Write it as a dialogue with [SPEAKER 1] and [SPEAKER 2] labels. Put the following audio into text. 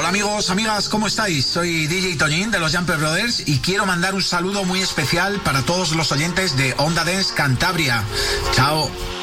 [SPEAKER 1] Hola amigos, amigas, ¿cómo estáis? Soy DJ Toñín de los Jumper Brothers y quiero mandar un saludo muy especial para todos los oyentes de Onda Dance Cantabria. Chao.